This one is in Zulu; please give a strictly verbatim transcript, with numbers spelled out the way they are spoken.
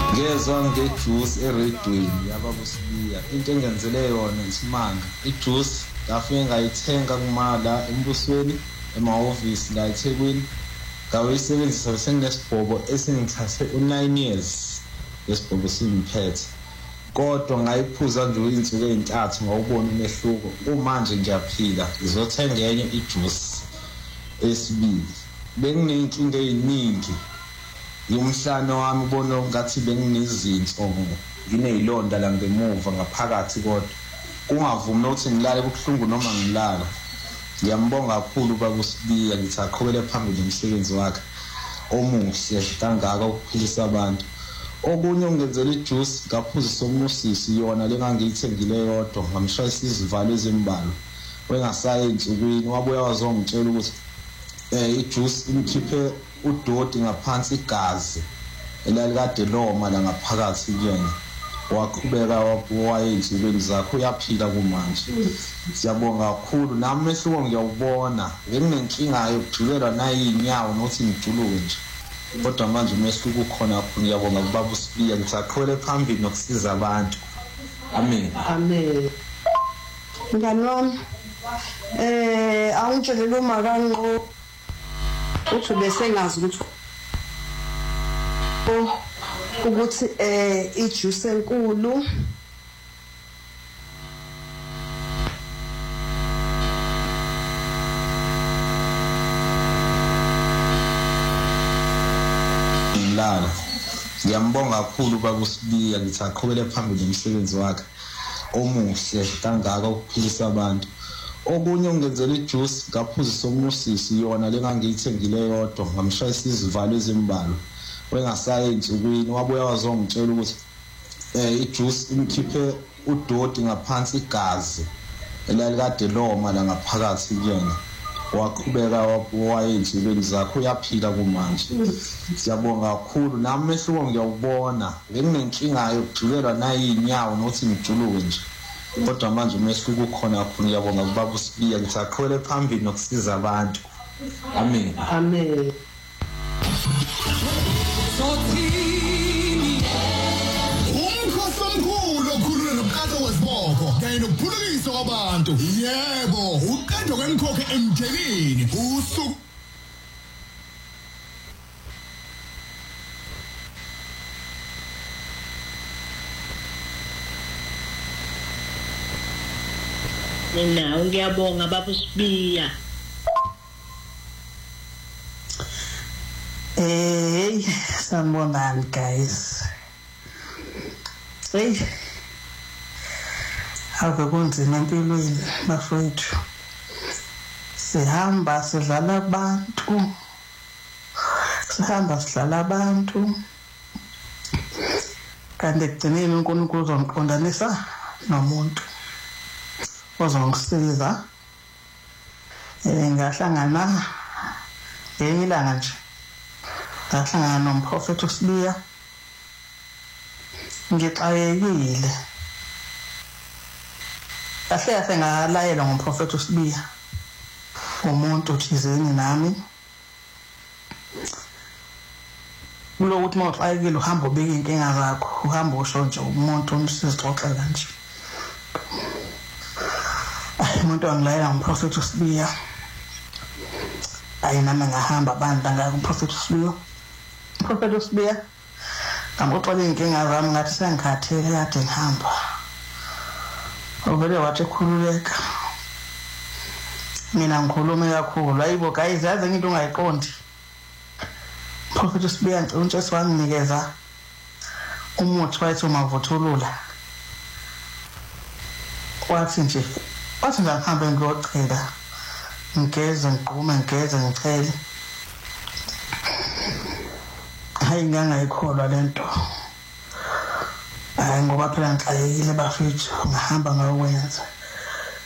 Ngezwe ngejuice eredweni yababusibiya into engenzele yona isimanga ijuice ngafike ngayithenga kumala embusweni emahhovisi la eThekwini ngawuyisebenzisa bese nginesibhobo esingithathe u-nine years lesibhobo singiphethe kodwa ngayiphuza nje insuku ezintathu ngawubona umehluko kumanje ngiyaphila ngizothenga enye ijuice esibili benginenkinga eziningi yomhlano wami ubona ngathi benginezinso nginezilonda la ngemuva ngaphakathi kodwa kungavumi ukuthi ngilale kubuhlungu noma ngilala ngiyambonga kakhulu babusibiya ngithi aqhubele phambili nomsebenzi wakhe omuhle kangaka ukuphilisa abantu okunye ungenzela ijuice ngaphuza somusisi yona lengangiyithengile yodwa ngamshayisa izivalo ezimbalwa wengasaye insukwini wabuya wazongitshela ukuthi eh ijuice imkhiphe udoti ngaphansi igazi elalikade loma la ngaphakathi kuyena waqhubeka wayeyinsukwini zakho uyaphila kumanje siyabonga kakhulu nami mehluko ngiyawubona nginenkinga yokujulelwa nayinyawo nothi ngijuluke nje kodwa manje umehluko ukhona kakhulu ngiyabonga kubaba usibiya ngisaqhubele phambili nokusiza abantu amen amen ngani eh awungitshele uma kanqo uthi bese ngazi ukuthi ukuthi eh ijuice enkulu lana ngiyambonga kakhulu baba usibiya ngithi aqhubele phambili nomsebenzi wakhe omuhle kangaka ukuphilisa abantu okunye ungenzela ijuice ngaphuza somusisi yona lengangiyithengile yodwa ngamshayisa izivalo ezimbalwa wengasaye insukwini wabuya wazongitshela ukuthi eh ijuice imkhiphe udoti ngaphansi igazi elalikade loma la ngaphakathi kuyena waqhubeka wayeyinsukwini zakho uyaphila kumanje siyabonga kakhulu nami mehluko ngiyawubona nginenkinga yokujulelwa nayinyawo nothi ngijuluke nje kodwa manje umehluko ukhona kakhulu ngiyabonga kubaba usibiya ngithi aqhubele phambili nokusiza abantu amen amen umkhosi omkhulu okhululwe nomkhathi wesibopho kanye nokuphulukiswa kwabantu yebo uqedwa kwemikhokha emthelini usuku Nawe ngiyabonga baba usibiya. Hey, sanibonani guys. Hey. Ave kunzima empilweni bafowethu. Sihamba sidlala abantu. Sihamba sidlala abantu. Kanti ekugcineni uNkulunkulu uzongiqondanisa nomuntu. Ozongisiza eh ngahlangana ngenye ilanga nje ngahlangana nomprofeti uSibiya ngixayekile kahle kahle ngalayelwa ngomprofeti uSibiya umuntu thizeni nami kulokuthi mawuxayekile uhamba ubeka inkinga zakho uhamba usho nje umuntu umsizixoxela nje umuntu angilayela ngomprofeti uSibiya ayi nami ngahamba bandla ngaka umprofeti uSibiya umprofeti uSibiya ngamuxoxa inkinga zami ngathi sengikhathele kade ngihamba ovele wathi khululeka mina ngikhulume kakhulu ayibo guys yazi into ungayiqondi umprofeti uSibiya ngicela siwanginikeza umuthi wathi umavuthulula wathi nje wathi ngihambe ngiyocela ngigeze ngiqume ngigeze ngichele hayi ngangayikholwa lento hayi ngoba phela ngixayekile bafethu ngihamba ngayokwenza